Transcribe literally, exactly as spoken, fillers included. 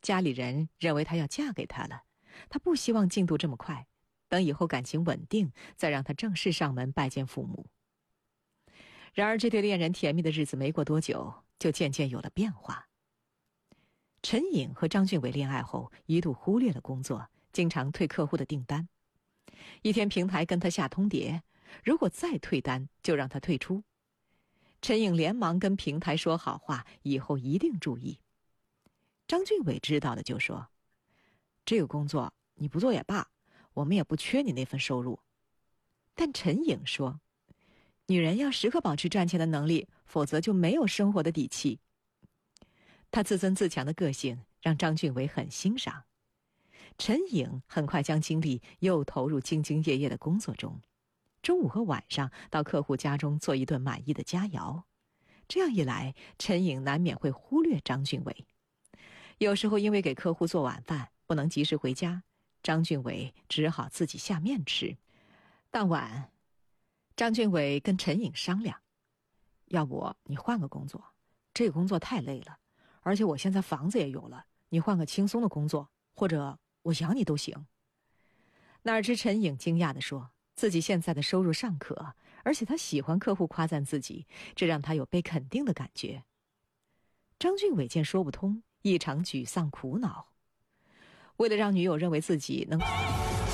家里人认为她要嫁给他了，她不希望进度这么快，等以后感情稳定，再让他正式上门拜见父母。然而这对恋人甜蜜的日子没过多久，就渐渐有了变化。陈颖和张俊伟恋爱后，一度忽略了工作，经常退客户的订单。一天平台跟他下通牒，如果再退单，就让他退出。陈颖连忙跟平台说好话，以后一定注意。张俊伟知道了就说，这个工作你不做也罢，我们也不缺你那份收入。但陈颖说，女人要时刻保持赚钱的能力，否则就没有生活的底气。她自尊自强的个性让张俊伟很欣赏。陈颖很快将精力又投入兢兢业业的工作中，中午和晚上到客户家中做一顿满意的佳肴。这样一来，陈颖难免会忽略张俊伟。有时候因为给客户做晚饭不能及时回家，张俊伟只好自己下面吃。当晚，张俊伟跟陈颖商量，要不你换个工作，这个工作太累了，而且我现在房子也有了，你换个轻松的工作，或者我养你都行。哪知陈颖惊讶地说，自己现在的收入尚可，而且他喜欢客户夸赞自己，这让他有被肯定的感觉。张俊伟见说不通，异常沮丧苦恼。为了让女友认为自己能